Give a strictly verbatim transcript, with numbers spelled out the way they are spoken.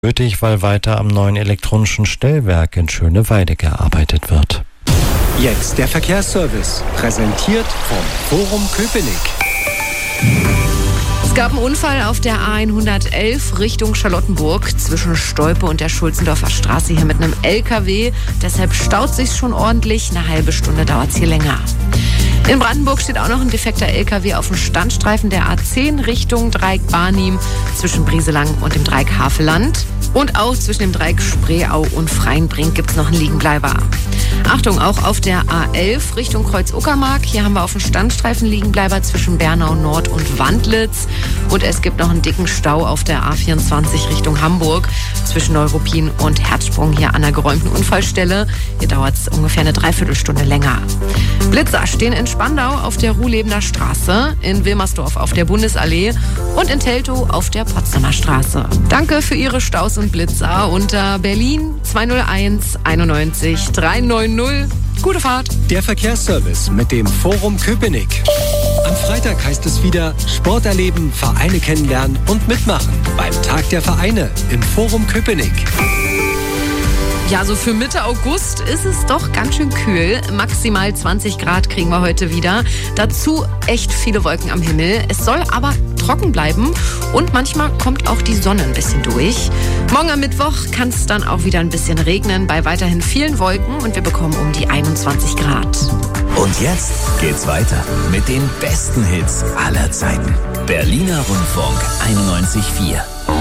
nötig, weil weiter am neuen elektronischen Stellwerk in Schöneweide gearbeitet wird. Jetzt der Verkehrsservice, präsentiert vom Forum Köpenick. Es gab einen Unfall auf der A hundertelf Richtung Charlottenburg zwischen Stolpe und der Schulzendorfer Straße hier mit einem L K W. Deshalb staut sich schon ordentlich. Eine halbe Stunde dauert es hier länger. In Brandenburg steht auch noch ein defekter L K W auf dem Standstreifen der A zehn Richtung Dreieck Barnim zwischen Brieselang und dem Dreieck Havelland. Und auch zwischen dem Dreieck Spreeau und Freienbrink gibt es noch einen Liegenbleiber. Achtung, auch auf der A elf Richtung Kreuz-Uckermark. Hier haben wir auf dem Standstreifen Liegenbleiber zwischen Bernau Nord und Wandlitz. Und es gibt noch einen dicken Stau auf der A vierundzwanzig Richtung Hamburg zwischen Neuruppin und Herzsprung hier an der geräumten Unfallstelle. Hier dauert es ungefähr eine Dreiviertelstunde länger. Blitzer stehen in Spandau auf der Ruhlebener Straße, in Wilmersdorf auf der Bundesallee und in Teltow auf der Potsdamer Straße. Danke für Ihre Staus und Blitzer unter Berlin zwei null eins einundneunzig drei neun null. Gute Fahrt. Der Verkehrsservice mit dem Forum Köpenick. Am Freitag heißt es wieder Sport erleben, Vereine kennenlernen und mitmachen beim Tag der Vereine im Forum Köpenick. Ja, so für Mitte August ist es doch ganz schön kühl. Maximal zwanzig Grad kriegen wir heute wieder. Dazu echt viele Wolken am Himmel. Es soll aber trocken bleiben und manchmal kommt auch die Sonne ein bisschen durch. Morgen am Mittwoch kann es dann auch wieder ein bisschen regnen bei weiterhin vielen Wolken und wir bekommen um die einundzwanzig Grad. Und jetzt geht's weiter mit den besten Hits aller Zeiten. Berliner Rundfunk einundneunzig Komma vier.